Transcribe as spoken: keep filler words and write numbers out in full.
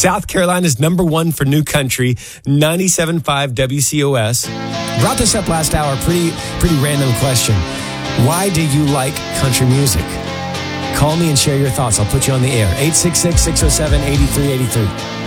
South Carolina's number one for new country, ninety-seven point five W C O S. Brought this up last hour, pretty, pretty random question. Why do you like country music? Call me and share your thoughts. I'll put you on the air. eight six six, six oh seven, eight three eight three.